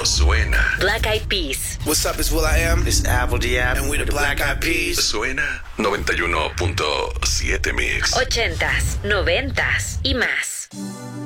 suena. Black Eyed Peas. What's up, it's will.i.am. It's Apple D.App. And we the Black Eyed Peas. Suena 91.7 Mix. 80s, 90s y más.